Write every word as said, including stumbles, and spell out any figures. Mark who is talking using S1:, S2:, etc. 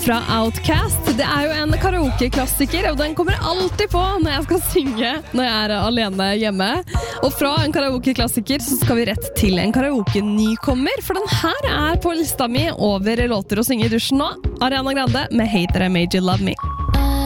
S1: fra Outcast. Det er jo en karaoke-klassiker, og den kommer alltid på når jeg skal synge når jeg er alene hjemme. Og fra en karaoke-klassiker så skal vi rett til en karaoke-nykommer, for den her er på lista mi over låter å synge i dusjen nå. Ariana Grande med Hater I Made You Love Me.